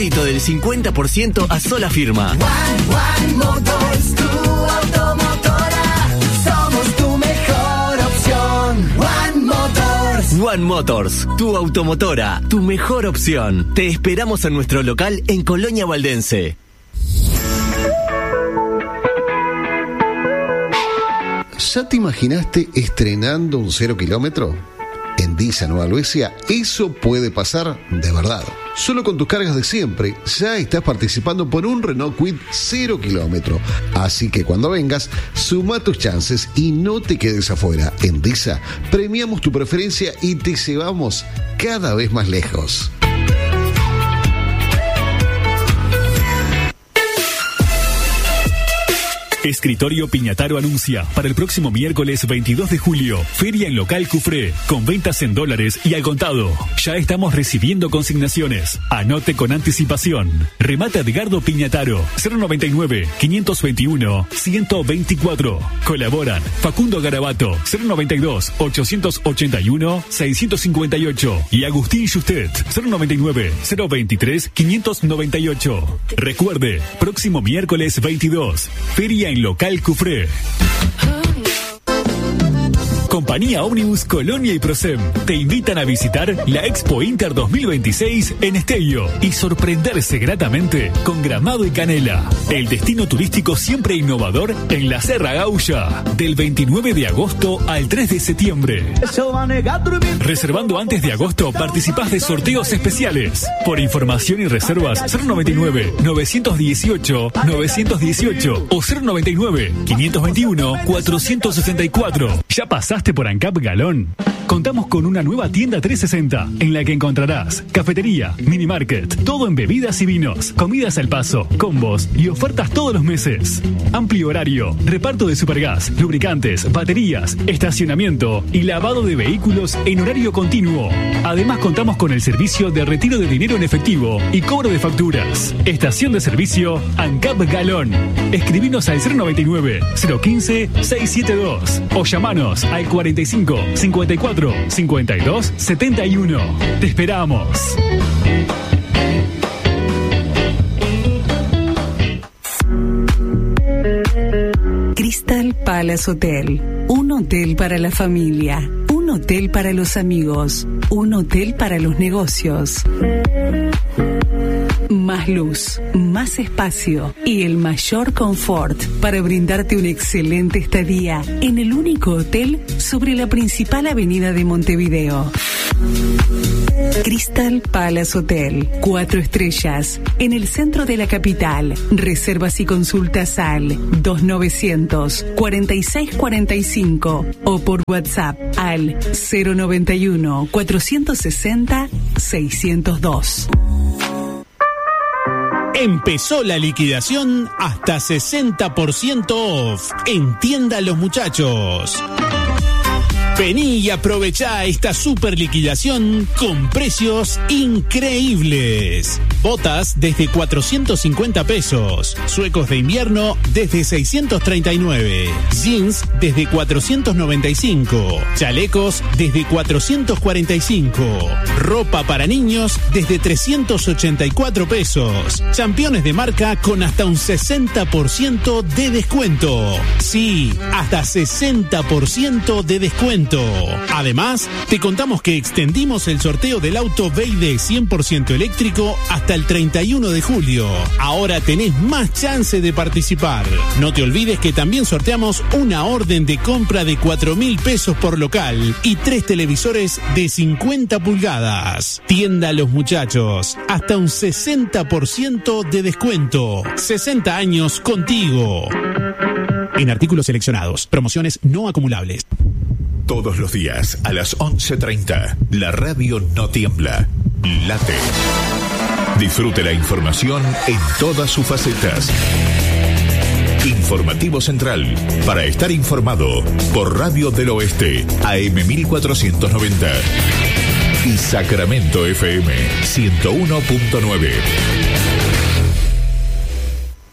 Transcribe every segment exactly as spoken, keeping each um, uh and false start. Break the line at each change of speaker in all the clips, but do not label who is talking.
crédito del cincuenta por ciento a sola firma.
One, One Motors, tu automotora. Somos tu mejor opción. One Motors.
One Motors, tu automotora, tu mejor opción. Te esperamos en nuestro local en Colonia Valdense.
¿Ya te imaginaste estrenando un cero kilómetro? En Disa Nueva Helvecia, eso puede pasar de verdad. Solo con tus cargas de siempre, ya estás participando por un Renault Kwid cero kilómetro. Así que cuando vengas, suma tus chances y no te quedes afuera. En Disa, premiamos tu preferencia y te llevamos cada vez más lejos.
Escritorio Piñataro anuncia para el próximo miércoles veintidós de julio, feria en local Cufré, con ventas en dólares y al contado. Ya estamos recibiendo consignaciones. Anote con anticipación. Remate Edgardo Piñataro, cero noventa y nueve, quinientos veintiuno, ciento veinticuatro. Colaboran Facundo Garabato, cero noventa y dos, ochocientos ochenta y uno, seiscientos cincuenta y ocho. Y Agustín Justet, cero noventa y nueve, cero veintitrés, quinientos noventa y ocho. Recuerde, próximo miércoles veintidós, feria en local Cufré. Compañía Omnibus Colonia y Prosem te invitan a visitar la Expo Inter dos mil veintiséis en Esteio y sorprenderse gratamente con Gramado y Canela, el destino turístico siempre innovador en la Serra Gaulla, del veintinueve de agosto al tres de septiembre. Reservando antes de agosto participás de sorteos especiales. Por información y reservas cero noventa y nueve, novecientos dieciocho, novecientos dieciocho o cero noventa y nueve, quinientos veintiuno, cuatrocientos sesenta y cuatro. ¿Ya pasaste por ANCAP Galón? Contamos con una nueva tienda trescientos sesenta en la que encontrarás cafetería, mini market, todo en bebidas y vinos, comidas al paso, combos y ofertas todos los meses. Amplio horario, reparto de supergas, lubricantes, baterías, estacionamiento y lavado de vehículos en horario continuo. Además contamos con el servicio de retiro de dinero en efectivo y cobro de facturas. Estación de servicio ANCAP Galón. Escribinos al cero noventa y nueve, cero quince, seiscientos setenta y dos o llamanos al cuarenta y cinco, cincuenta y cuatro, cincuenta y dos, setenta y uno. Te esperamos.
Crystal Palace Hotel. Un hotel para la familia. Un hotel para los amigos. Un hotel para los negocios. Más luz, más espacio y el mayor confort para brindarte una excelente estadía en el único hotel sobre la principal avenida de Montevideo. Crystal Palace Hotel, cuatro estrellas, en el centro de la capital. Reservas y consultas al dos novecientos, cuarenta y seis cuarenta y cinco o por WhatsApp al cero noventa y uno, cuatrocientos sesenta, seiscientos dos.
Empezó la liquidación hasta sesenta por ciento off en Tienda Los Muchachos. Vení y aprovechá esta super liquidación con precios increíbles. Botas desde cuatrocientos cincuenta pesos. Suecos de invierno desde seiscientos treinta y nueve. Jeans desde cuatrocientos noventa y cinco. Chalecos desde cuatrocientos cuarenta y cinco. Ropa para niños desde trescientos ochenta y cuatro pesos. Championes de marca con hasta un sesenta por ciento de descuento. Sí, hasta sesenta por ciento de descuento. Además, te contamos que extendimos el sorteo del auto B Y D cien por ciento eléctrico hasta el treinta y uno de julio. Ahora tenés más chance de participar. No te olvides que también sorteamos una orden de compra de cuatro mil pesos por local y tres televisores de cincuenta pulgadas. Tienda Los Muchachos, hasta un sesenta por ciento de descuento. sesenta años contigo. En artículos seleccionados, promociones no acumulables.
Todos los días a las once treinta, la radio no tiembla, late. Disfrute la información en todas sus facetas. Informativo Central, para estar informado, por Radio del Oeste, A M mil cuatrocientos noventa. Y Sacramento F M, ciento uno punto nueve.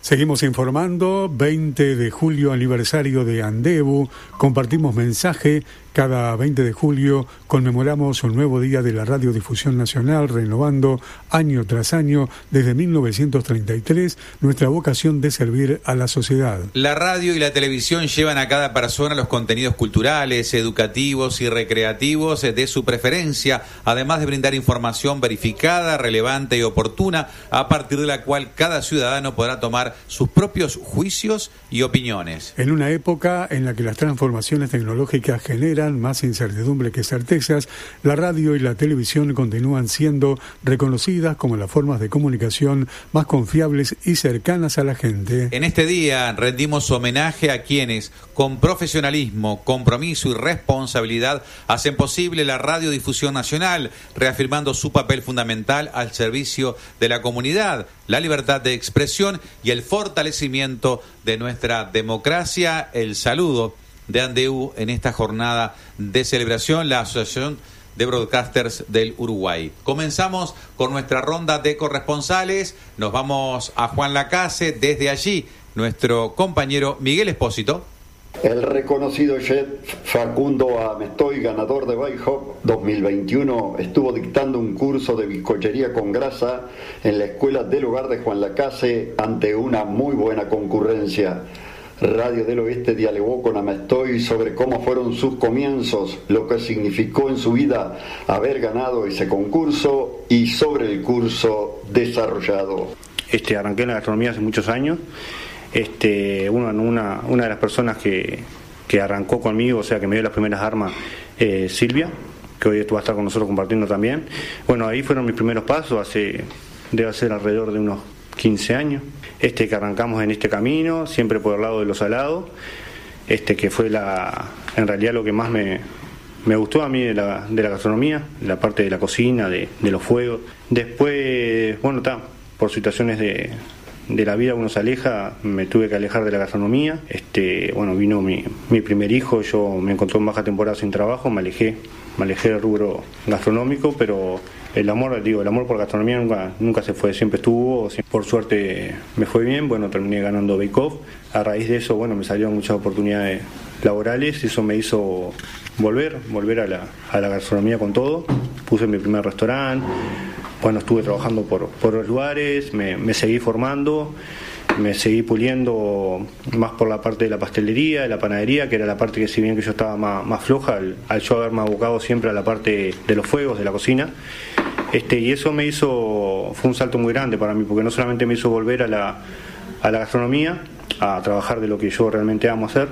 Seguimos informando, veinte de julio, aniversario de Andebu, compartimos mensaje. Cada veinte de julio conmemoramos un nuevo día de la radiodifusión nacional, renovando año tras año, desde mil novecientos treinta y tres, nuestra vocación de servir a la sociedad.
La radio y la televisión llevan a cada persona los contenidos culturales, educativos y recreativos de su preferencia, además de brindar información verificada, relevante y oportuna, a partir de la cual cada ciudadano podrá tomar sus propios juicios y opiniones.
En una época en la que las transformaciones tecnológicas generan más incertidumbre que certezas, la radio y la televisión continúan siendo reconocidas como las formas de comunicación más confiables y cercanas a la gente.
En este día rendimos homenaje a quienes, con profesionalismo, compromiso y responsabilidad, hacen posible la radiodifusión nacional, reafirmando su papel fundamental al servicio de la comunidad, la libertad de expresión y el fortalecimiento de nuestra democracia. El saludo de Andebu en esta jornada de celebración, la Asociación de Broadcasters del Uruguay. Comenzamos con nuestra ronda de corresponsales. Nos vamos a Juan Lacase. Desde allí, nuestro compañero Miguel Espósito.
El reconocido chef Facundo Amestoy, ganador de ByHop dos mil veintiuno, estuvo dictando un curso de bizcochería con grasa en la Escuela del Hogar de Juan Lacase ante una muy buena concurrencia. Radio del Oeste dialogó con Amestoy sobre cómo fueron sus comienzos, lo que significó en su vida haber ganado ese concurso y sobre el curso desarrollado.
Este, arranqué en la gastronomía hace muchos años. Este, una, una, una de las personas que, que arrancó conmigo, o sea, que me dio las primeras armas, eh, Silvia, que hoy va a estar con nosotros compartiendo también. Bueno, ahí fueron mis primeros pasos, hace debe ser alrededor de unos quince años, este que arrancamos en este camino, siempre por el lado de lo salado, este que fue la, en realidad lo que más me, me gustó a mí de la, de la gastronomía, la parte de la cocina, de, de los fuegos. Después, bueno, está, por situaciones de, de la vida uno se aleja, me tuve que alejar de la gastronomía. Este, bueno, vino mi, mi primer hijo, yo me encontré en baja temporada sin trabajo, me alejé, me alejé del rubro gastronómico, pero el amor, digo, el amor por gastronomía nunca, nunca se fue, siempre estuvo, por suerte me fue bien, bueno, terminé ganando Bake Off. A raíz de eso, bueno, me salieron muchas oportunidades laborales, eso me hizo volver, volver a la, a la gastronomía con todo. Puse mi primer restaurante, bueno, estuve trabajando por, por los lugares, me, me seguí formando, me seguí puliendo más por la parte de la pastelería, de la panadería, que era la parte que, si bien que yo estaba más, más floja, al, al yo haberme abocado siempre a la parte de los fuegos, de la cocina. Este, y eso me hizo, fue un salto muy grande para mí, porque no solamente me hizo volver a la, a la gastronomía, a trabajar de lo que yo realmente amo hacer,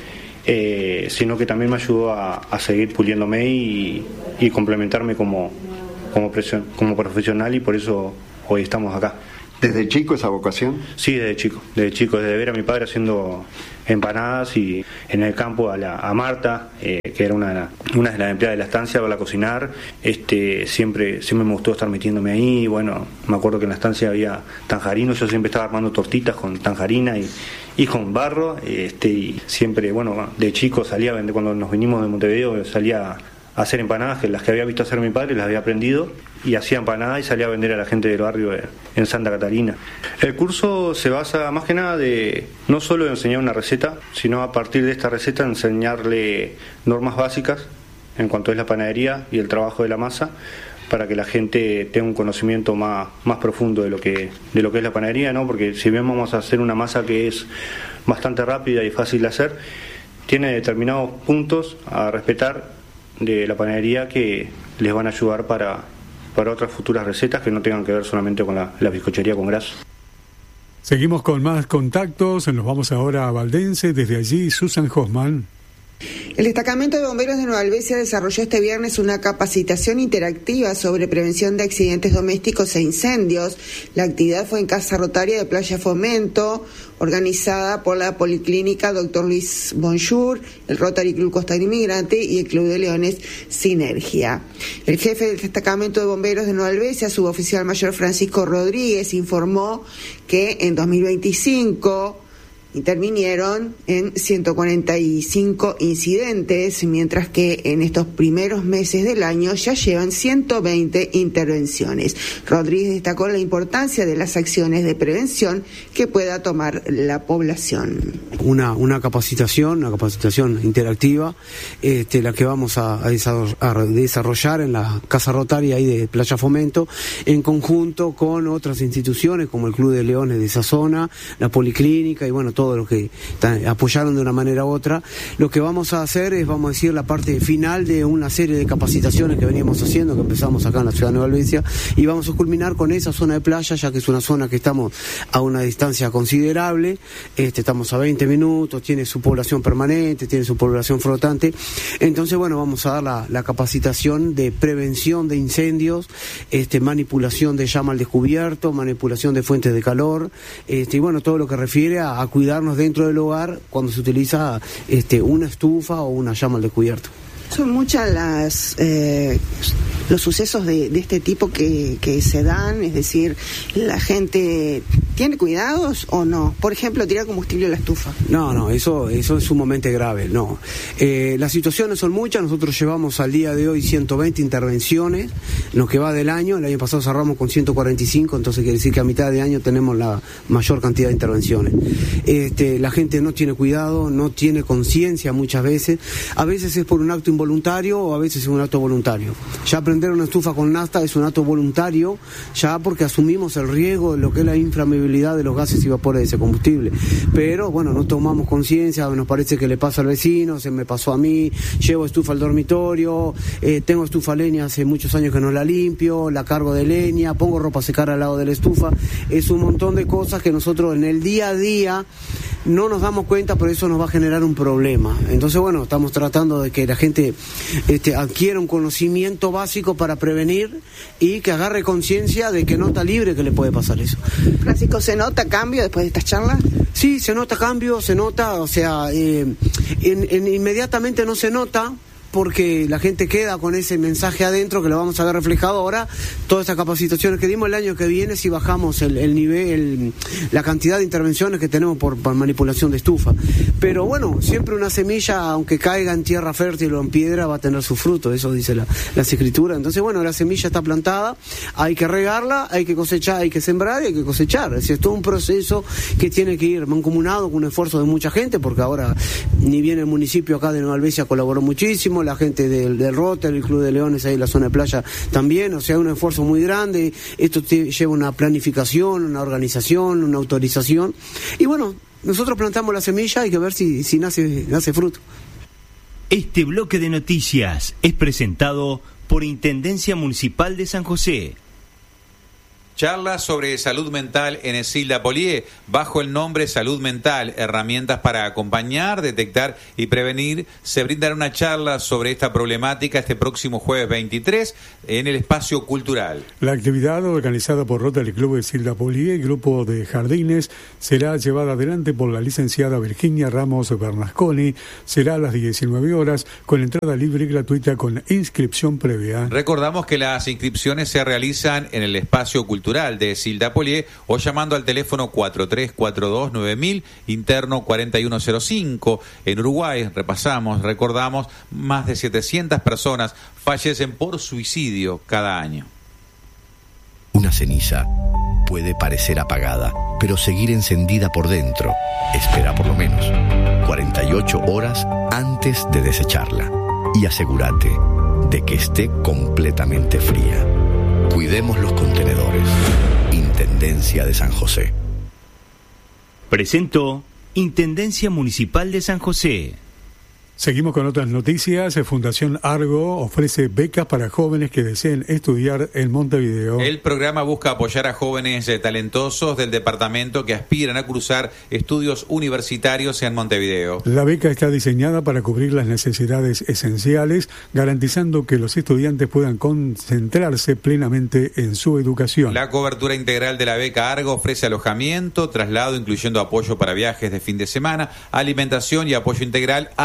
eh, sino que también me ayudó a, a seguir puliéndome y, y complementarme como, como, presión, como profesional, y por eso hoy estamos acá.
¿Desde chico esa vocación?
Sí, desde chico, desde chico, desde ver a mi padre haciendo empanadas y en el campo a, la, a Marta, eh, que era una de, la, una de las empleadas de la estancia, verla cocinar. Este, siempre, siempre me gustó estar metiéndome ahí. Bueno, me acuerdo que en la estancia había tanjarinos, yo siempre estaba armando tortitas con tanjarina y, y con barro. Este, y siempre, bueno, de chico salía a vender, cuando nos vinimos de Montevideo, salía a hacer empanadas, que las que había visto hacer mi padre las había aprendido, y hacía empanadas y salía a vender a la gente del barrio en Santa Catalina. El curso se basa más que nada de no solo de enseñar una receta, sino a partir de esta receta enseñarle normas básicas en cuanto es la panadería y el trabajo de la masa, para que la gente tenga un conocimiento más, más profundo de lo que de lo que es la panadería, ¿no? Porque si bien vamos a hacer una masa que es bastante rápida y fácil de hacer, tiene determinados puntos a respetar de la panadería que les van a ayudar para, para otras futuras recetas que no tengan que ver solamente con la, la bizcochería con grasa.
Seguimos con más contactos, nos vamos ahora a Valdense, desde allí Susan Hoffman.
El Destacamento de Bomberos de Nueva Alvesia desarrolló este viernes una capacitación interactiva sobre prevención de accidentes domésticos e incendios. La actividad fue en Casa Rotaria de Playa Fomento, organizada por la Policlínica doctor Luis Bonjour, el Rotary Club Costa Inmigrante y el Club de Leones Sinergia. El jefe del Destacamento de Bomberos de Nueva Alvesia, suboficial mayor Francisco Rodríguez, informó que en dos mil veinticinco intervinieron en ciento cuarenta y cinco incidentes, mientras que en estos primeros meses del año ya llevan ciento veinte intervenciones. Rodríguez destacó la importancia de las acciones de prevención que pueda tomar la población.
Una, una capacitación, una capacitación interactiva, este, la que vamos a, a desarrollar en la Casa Rotaria ahí de Playa Fomento, en conjunto con otras instituciones como el Club de Leones de esa zona, la Policlínica y bueno, todo lo que apoyaron de una manera u otra. Lo que vamos a hacer es, vamos a decir, la parte final de una serie de capacitaciones que veníamos haciendo, que empezamos acá en la ciudad de Nueva Albesia, y vamos a culminar con esa zona de playa, ya que es una zona que estamos a una distancia considerable, este, estamos a veinte minutos, tiene su población permanente, tiene su población flotante. Entonces, bueno, vamos a dar la, la capacitación de prevención de incendios, este, manipulación de llama al descubierto, manipulación de fuentes de calor, este, y bueno, todo lo que refiere a, a cuidarnos dentro del hogar cuando se utiliza este, una estufa o una llama al descubierto.
Son muchas las eh, los sucesos de, de este tipo que, que se dan, es decir, la gente tiene cuidados o no. Por ejemplo, tirar combustible a la estufa.
No, no, eso eso es sumamente grave. No, eh, las situaciones son muchas. Nosotros llevamos al día de hoy ciento veinte intervenciones, lo que va del año. El año pasado cerramos con ciento cuarenta y cinco, entonces quiere decir que a mitad de año tenemos la mayor cantidad de intervenciones. Este, la gente no tiene cuidado, no tiene conciencia muchas veces. A veces es por un acto involuntario voluntario o a veces es un acto voluntario. Ya prender una estufa con nafta es un acto voluntario, ya porque asumimos el riesgo de lo que es la inflamabilidad de los gases y vapores de ese combustible. Pero bueno, no tomamos conciencia, nos parece que le pasa al vecino, se me pasó a mí, llevo estufa al dormitorio, eh, tengo estufa leña hace muchos años que no la limpio, la cargo de leña, pongo ropa a secar al lado de la estufa. Es un montón de cosas que nosotros en el día a día no nos damos cuenta, pero eso nos va a generar un problema. Entonces, bueno, estamos tratando de que la gente este, adquiera un conocimiento básico para prevenir y que agarre conciencia de que no está libre que le puede pasar eso.
Francisco, ¿se nota cambio después de estas charlas?
Sí, se nota cambio, se nota, o sea, eh, en, en, inmediatamente no se nota, porque la gente queda con ese mensaje adentro que lo vamos a ver reflejado ahora. Todas estas capacitaciones que dimos el año que viene, si bajamos el, el nivel, el, la cantidad de intervenciones que tenemos por, por manipulación de estufa. Pero bueno, siempre una semilla, aunque caiga en tierra fértil o en piedra, va a tener su fruto, eso dice la, las escrituras. Entonces, bueno, la semilla está plantada, hay que regarla, hay que cosechar, hay que sembrar y hay que cosechar. Es decir, es todo un proceso que tiene que ir mancomunado con un esfuerzo de mucha gente, porque ahora ni bien el municipio acá de Nueva Albesia colaboró muchísimo, la gente del, del Rotary, el Club de Leones ahí en la zona de playa también, o sea, un esfuerzo muy grande. Esto te lleva una planificación, una organización, una autorización, y bueno, nosotros plantamos la semilla, hay que ver si, si nace, nace fruto.
Este bloque de noticias es presentado por Intendencia Municipal de San José.
Charla sobre salud mental en Esilda Polié, bajo el nombre Salud Mental, herramientas para acompañar, detectar y prevenir. Se brindará una charla sobre esta problemática este próximo jueves veintitrés en el espacio cultural.
La actividad, organizada por Rotary Club Esilda Polié y Grupo de Jardines, será llevada adelante por la licenciada Virginia Ramos Bernasconi. Será a las diecinueve horas, con entrada libre y gratuita con inscripción previa.
Recordamos que las inscripciones se realizan en el espacio cultural de Esilda Polié o llamando al teléfono cuatro tres cuatro dos nueve mil, interno cuarenta y uno cero cinco. En Uruguay, repasamos, recordamos, más de setecientas personas fallecen por suicidio cada año.
Una ceniza puede parecer apagada, pero seguir encendida por dentro. Espera por lo menos cuarenta y ocho horas antes de desecharla y asegúrate de que esté completamente fría. Cuidemos los contenedores. Intendencia de San José.
Presentó Intendencia Municipal de San José.
Seguimos con otras noticias. Fundación Argo ofrece becas para jóvenes que deseen estudiar en Montevideo.
El programa busca apoyar a jóvenes talentosos del departamento que aspiran a cursar estudios universitarios en Montevideo.
La beca está diseñada para cubrir las necesidades esenciales, garantizando que los estudiantes puedan concentrarse plenamente en su educación.
La cobertura integral de la beca Argo ofrece alojamiento, traslado, incluyendo apoyo para viajes de fin de semana, alimentación y apoyo integral, asesoramiento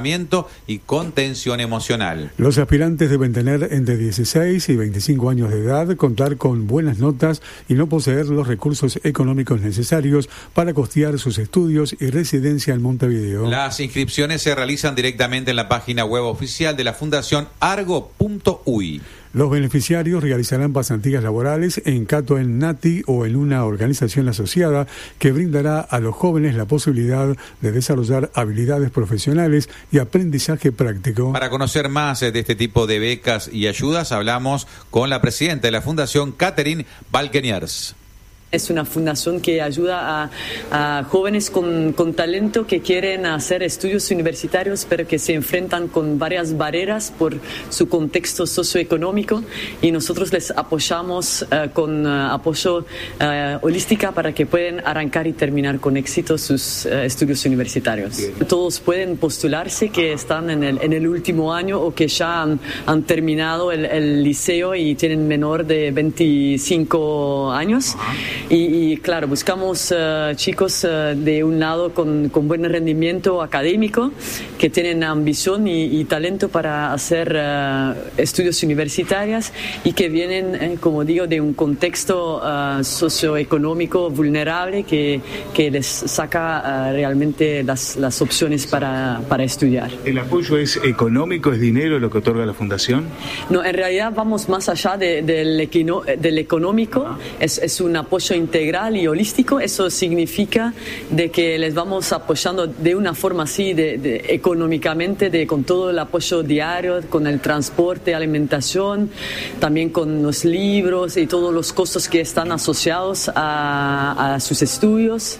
acompañamiento y contención emocional.
Los aspirantes deben tener entre dieciséis y veinticinco años de edad, contar con buenas notas y no poseer los recursos económicos necesarios para costear sus estudios y residencia en Montevideo.
Las inscripciones se realizan directamente en la página web oficial de la Fundación argo punto u y.
Los beneficiarios realizarán pasantías laborales en Cato en Nati o en una organización asociada que brindará a los jóvenes la posibilidad de desarrollar habilidades profesionales y aprendizaje práctico.
Para conocer más de este tipo de becas y ayudas, hablamos con la presidenta de la Fundación, Catherine Balkeniers.
Es una fundación que ayuda a, a jóvenes con, con talento que quieren hacer estudios universitarios, pero que se enfrentan con varias barreras por su contexto socioeconómico, y nosotros les apoyamos uh, con uh, apoyo uh, holística para que puedan arrancar y terminar con éxito sus uh, estudios universitarios. Bien. Todos pueden postularse que están en el, en el último año o que ya han, han terminado el, el liceo y tienen menor de veinticinco años. Ajá. Y, y claro, buscamos uh, chicos uh, de un lado con, con buen rendimiento académico, que tienen ambición y, y talento para hacer uh, estudios universitarios y que vienen, eh, como digo, de un contexto uh, socioeconómico vulnerable que, que les saca uh, realmente las, las opciones para, para estudiar.
¿El apoyo es económico, es dinero lo que otorga la Fundación?
No, en realidad vamos más allá de, de, del, equino, del económico, uh-huh. es, es un apoyo integral y holístico. Eso significa de que les vamos apoyando de una forma así, de, de, económicamente, de, con todo el apoyo diario, con el transporte, alimentación, también con los libros y todos los costos que están asociados a, a sus estudios.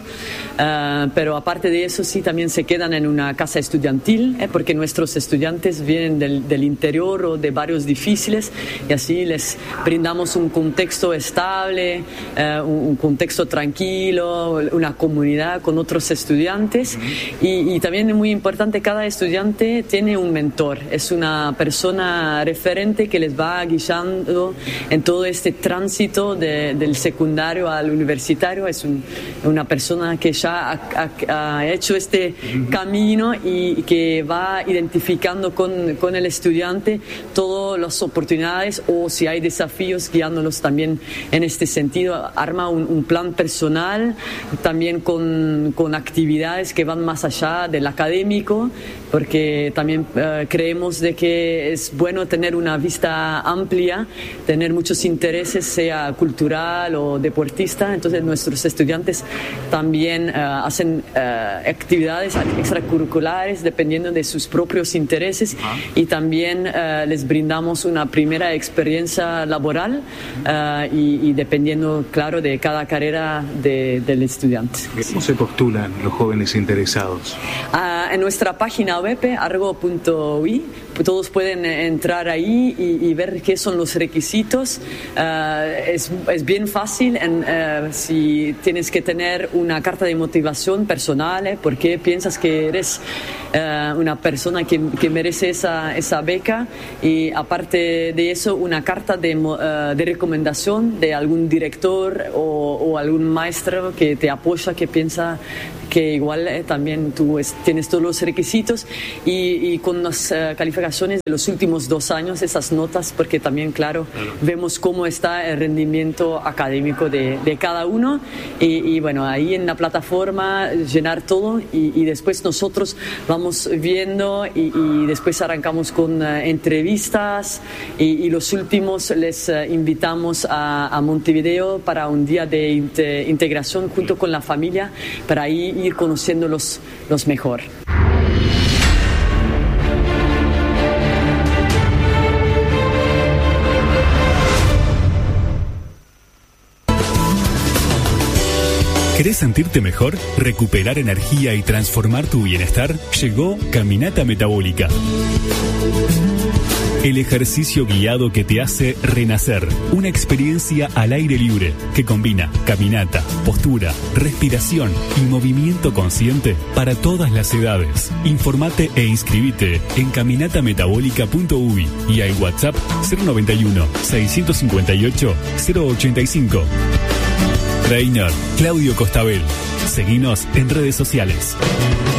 Uh, pero aparte de eso, sí, también se quedan en una casa estudiantil, eh, porque nuestros estudiantes vienen del, del interior o de barrios difíciles, y así les brindamos un contexto estable, uh, un, un contexto tranquilo, una comunidad con otros estudiantes. Y, y también es muy importante, cada estudiante tiene un mentor, es una persona referente que les va guiando en todo este tránsito de, del secundario al universitario. Es un, una persona que ya ha, ha, ha hecho este camino y que va identificando con, con el estudiante todas las oportunidades, o si hay desafíos, guiándolos también en este sentido. Arma un, un plan personal, también con, con actividades que van más allá del académico, porque también uh, creemos de que es bueno tener una vista amplia, tener muchos intereses, sea cultural o deportista. Entonces nuestros estudiantes también uh, hacen uh, actividades extracurriculares dependiendo de sus propios intereses, uh-huh. y también uh, les brindamos una primera experiencia laboral uh, y, y dependiendo, claro, de cada carrera de, del estudiante.
¿Cómo se postulan los jóvenes interesados?
Uh, en nuestra página web argo punto u y todos pueden entrar ahí y, y ver qué son los requisitos. Uh, es, es bien fácil. En, uh, si tienes que tener una carta de motivación personal, ¿eh? Porque piensas que eres uh, una persona que, que merece esa, esa beca, y aparte de eso una carta de, uh, de recomendación de algún director o, o algún maestro que te apoya, que piensa que igual eh, también tú es, tienes todos los requisitos, y, y con las uh, calificaciones de los últimos dos años, esas notas, porque también, claro, claro. vemos cómo está el rendimiento académico de, de cada uno, y, y bueno, ahí en la plataforma llenar todo, y, y después nosotros vamos viendo, y, y después arrancamos con uh, entrevistas, y, y los últimos les uh, invitamos a, a Montevideo para un día de inte, integración junto con la familia, para ahí ir conociéndolos los mejor.
¿Querés sentirte mejor, recuperar energía y transformar tu bienestar? Llegó Caminata Metabólica. El ejercicio guiado que te hace renacer. Una experiencia al aire libre que combina caminata, postura, respiración y movimiento consciente para todas las edades. Informate e inscribite en caminata metabólica punto u y y al WhatsApp cero noventa y uno, seiscientos cincuenta y ocho, cero ochenta y cinco. Trainer Claudio Costabel. Seguinos en redes sociales.